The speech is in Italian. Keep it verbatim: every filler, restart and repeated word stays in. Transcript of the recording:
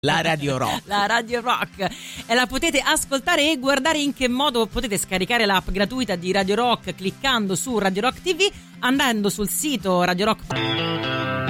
La Radio Rock. La Radio Rock. E la potete ascoltare e guardare. In che modo? Potete scaricare l'app gratuita di Radio Rock cliccando su Radio Rock T V, andando sul sito Radio Rock